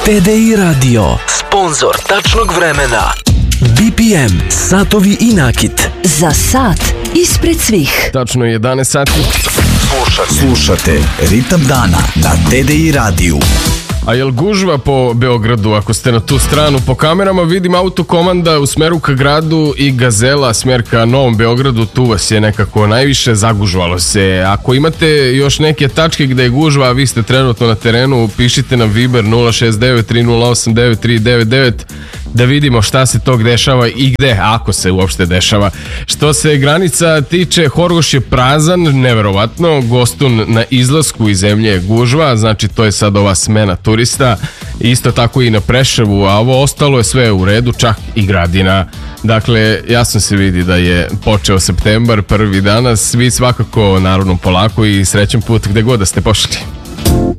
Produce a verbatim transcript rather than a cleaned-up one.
T D I Radio, sponzor tačnog vremena. B P M, satovi i nakit. Za sat ispred svih. Tačno je jedanaest sati. Slušate, Slušate Ritam dana na T D I radiju. A jel gužva po Beogradu? Ako ste na tu stranu, po kamerama vidim autokomanda u smeru ka gradu i Gazela smjer ka Novom Beogradu, tu vas je nekako najviše, zagužvalo se. Ako imate još neke tačke gde je gužva, a vi ste trenutno na terenu, pišite nam Viber nula šest devet tri nula osam devet tri devet devet da vidimo šta se tog dešava i gde, ako se uopšte dešava. Što se granica tiče, Horgoš je prazan, neverovatno, Gostun na izlasku iz zemlje je gužva, znači to je sad ova smena turista, isto tako i na Preševu, a ovo ostalo je sve u redu, čak i Gradina. Dakle, jasno se vidi da je počeo septembar, prvi danas, svi svakako naravno polako i srećan put gde god da ste pošli.